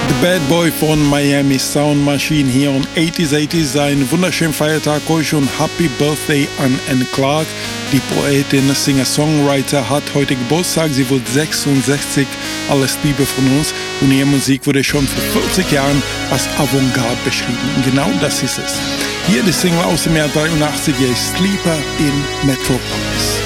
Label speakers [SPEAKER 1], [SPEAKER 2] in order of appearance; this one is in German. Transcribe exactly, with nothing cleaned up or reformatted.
[SPEAKER 1] Bad Boy von Miami Sound Machine hier um achtziger achtzig. Einen wunderschönen Feiertag euch und Happy Birthday an Anne Clark. Die Poetin, Singer-Songwriter hat heute Geburtstag. Sie wird sechsundsechzig. Alles Liebe von uns. Und ihre Musik wurde schon vor vierzig Jahren als Avantgarde beschrieben. Und genau das ist es. Hier die Single aus dem Jahr dreiundachtzig, Sleeper in Metropolis.